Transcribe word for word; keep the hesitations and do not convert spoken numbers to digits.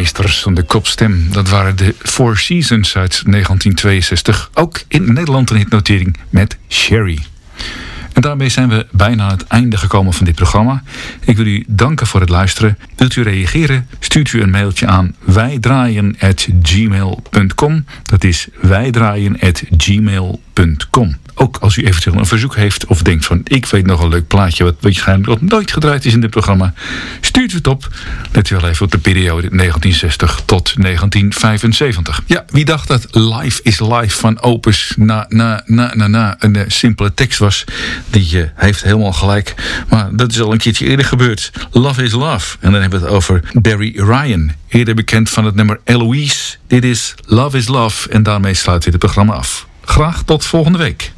meesters van de kopstem. Dat waren de Four Seasons uit negentien tweeënzestig. Ook in Nederland een hitnotering met Sherry. En daarmee zijn we bijna aan het einde gekomen van dit programma. Ik wil u danken voor het luisteren. Wilt u reageren? Stuurt u een mailtje aan wijdraaien at gmail punt com. Dat is wijdraaien at gmail punt com. Ook als u eventueel een verzoek heeft of denkt van ik weet nog een leuk plaatje wat waarschijnlijk nog nooit gedraaid is in dit programma. Stuurt u het op. Let u wel even op de periode negentien zestig tot negentien vijfenzeventig. Ja, wie dacht dat Life is Life van Opus na, na, na, na, na een uh, simpele tekst was, die uh, heeft helemaal gelijk. Maar dat is al een keertje eerder gebeurd. Love is Love. En dan hebben we het over Barry Ryan. Eerder bekend van het nummer Eloise. Dit is Love is Love. En daarmee sluit we het programma af. Graag tot volgende week.